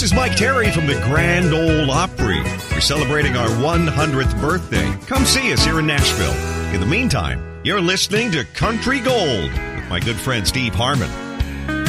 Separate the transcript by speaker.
Speaker 1: This is Mike Terry from the Grand Ole Opry. We're celebrating our 100th birthday. Come see us here in Nashville. In the meantime, you're listening to Country Gold with my good friend Steve Harmon.